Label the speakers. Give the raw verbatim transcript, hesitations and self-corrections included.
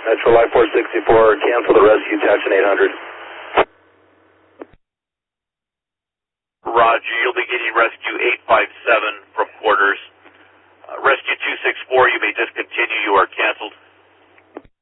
Speaker 1: Metro Life four sixty-four, cancel the rescue, attaching eight hundred.
Speaker 2: Roger, you'll be getting rescue eight five seven from quarters.